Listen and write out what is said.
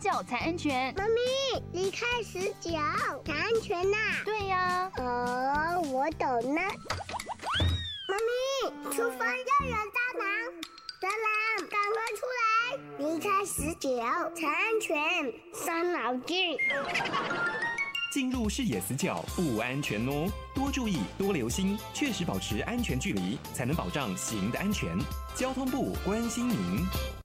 角才安全。 妈咪，离开死角才安全呐。 对呀。 我懂了。妈咪，厨房又有蟑螂，蟑螂赶快出来！离开死角才安全，伤脑筋。 进入视野死角不安全哦，多注意多留心，确实保持安全距离，才能保障行的安全。交通部关心您。